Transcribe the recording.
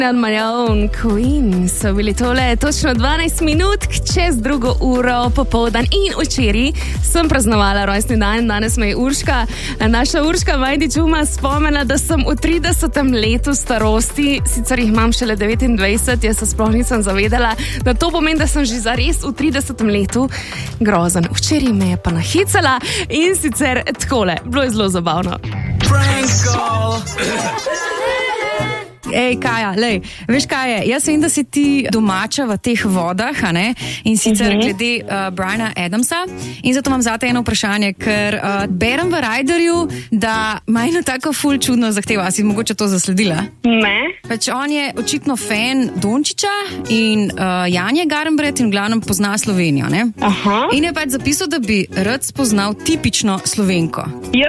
On my own queen so bili tole točno 12 minut čez 2. uro popoldan in včeraj sem praznovala rojstni dan, danes me je Urška, naša Urška Majdičuma spomena, da sem v 30. letu starosti, sicer jih imam šele 29, jaz se sploh nisem zavedala, da to pomeni, da sem že zares v 30. letu grozen. Včeraj me je pa nahicala in sicer takole, bilo je zelo zabavno. Ej, Kaja, lej, veš kaj je, jaz vem, da si ti domača v teh vodah, a ne? In sicer glede Briana Adamsa. In zato imam zate eno vprašanje, ker berem v Riderju, da ima eno tako ful čudno zahtevo. A si mogoče to zasledila? Ne. Pač on je očitno fan Dončića in Janje Garnbret in v glavnem pozna Slovenijo, ne? Aha. In je pač zapisal, da bi rad spoznal tipično Slovenko. Ja,